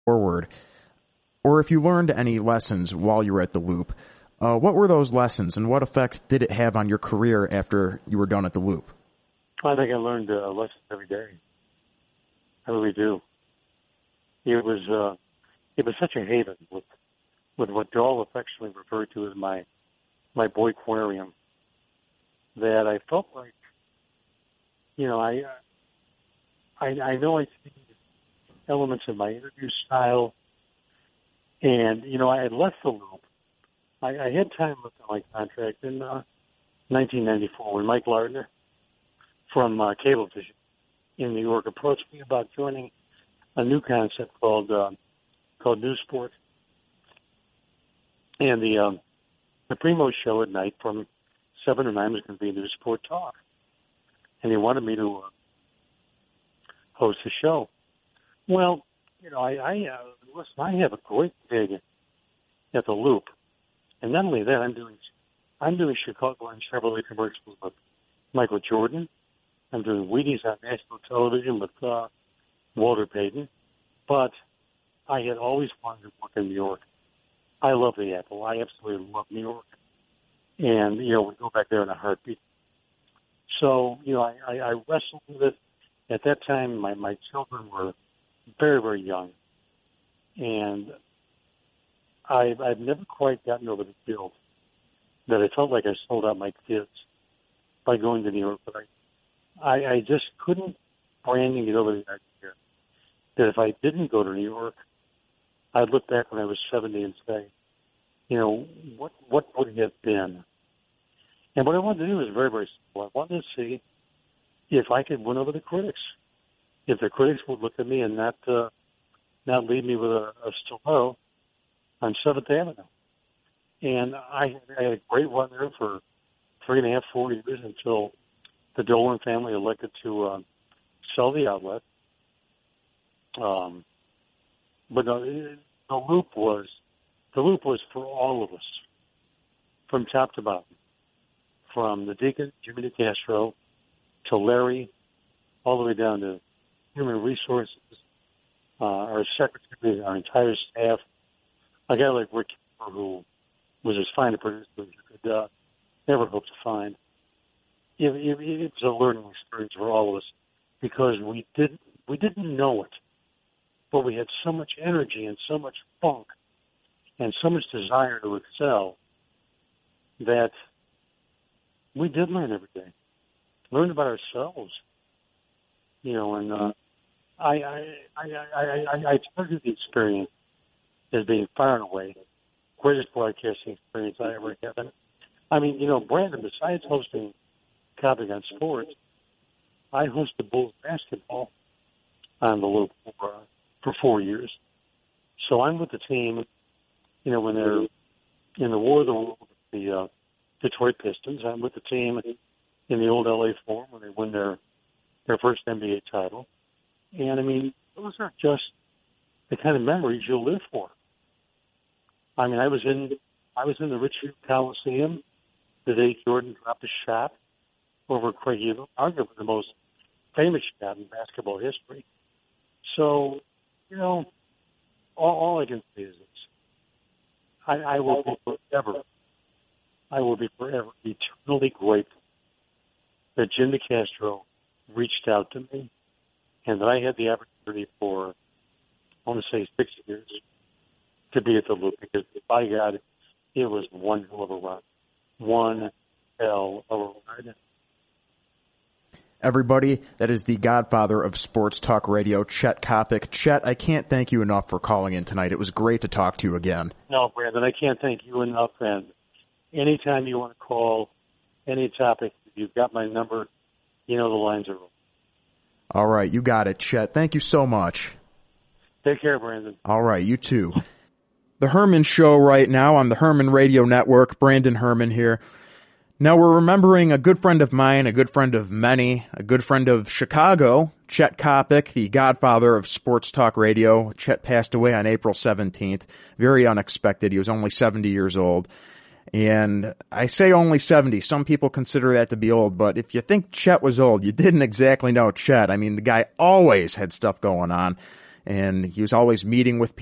forward, or if you learned any lessons while you were at the Loop, what were those lessons and what effect did it have on your career after you were done at the Loop? I think I learned lessons every day. I really do. It was such a haven with what Dahl affectionately referred to as my boy-aquarium, that I felt like, I know I see elements of my interview style, and I had left the Loop. I had time left on my contract in 1994 when Mike Lardner from Cablevision in New York approached me about joining a new concept called News Sport, and the Primo show at night from 7 to 9 was going to be News Sport Talk, and he wanted me to host the show. Well, listen, I have a great gig at the Loop, and not only that, I'm doing Chicago and Chevrolet commercials with Michael Jordan. I'm doing Wheaties on national television with Walter Payton. But I had always wanted to work in New York. I love the Apple. I absolutely love New York. And, we go back there in a heartbeat. So, I wrestled with it. At that time, my children were very, very young. And I've never quite gotten over the guilt that I felt like I sold out my kids by going to New York. But I just couldn't brand and get over the idea that if I didn't go to New York, I'd look back when I was 70 and say, what would it have been? And what I wanted to do was very, very simple. I wanted to see if I could win over the critics. If the critics would look at me and not leave me with a stiletto on 7th Avenue. And I had a great run there for 3.5, 4 years until the Dolan family elected to sell the outlet. But the Loop was for all of us, from top to bottom, from the Deacon, Jimmy DeCastro, to Larry, all the way down to human resources, our secretary, our entire staff. A guy like Rick, who was as fine a producer as you could never hope to find. It was a learning experience for all of us because we didn't know it, but we had so much energy and so much funk and so much desire to excel that we did learn every day, learn about ourselves, and I treasure the experience as being far and away the greatest broadcasting experience I ever had. I mean, Brandon, besides hosting Topic on Sports, I hosted Bulls basketball on the Loop for 4 years. So I'm with the team, when they're in the War of the World with the Detroit Pistons. I'm with the team in the old LA Forum when they win their first NBA title. And, I mean, those are just the kind of memories you'll live for. I mean, I was in the Richfield Coliseum the day Jordan dropped a shot over Craig Eagle, arguably the most famous shot in basketball history. So, all I can say is this. I will be forever eternally grateful that Jim DeCastro reached out to me and that I had the opportunity for, I want to say 6 years, to be at the Loop, because by God, it was one hell of a run. One hell of a run. Everybody, that is the godfather of sports talk radio, Chet Coppock. Chet, I can't thank you enough for calling in tonight. It was great to talk to you again. No, Brandon, I can't thank you enough. And anytime you want to call any topic, you've got my number. The lines are open. All right, you got it, Chet. Thank you so much. Take care, Brandon. All right, you too. The Herman Show right now on the Herman Radio Network. Brandon Herman here. Now we're remembering a good friend of mine, a good friend of many, a good friend of Chicago, Chet Coppock, the godfather of sports talk radio. Chet passed away on April 17th. Very unexpected. He was only 70 years old. And I say only 70. Some people consider that to be old, but if you think Chet was old, you didn't exactly know Chet. I mean, the guy always had stuff going on. and he was always meeting with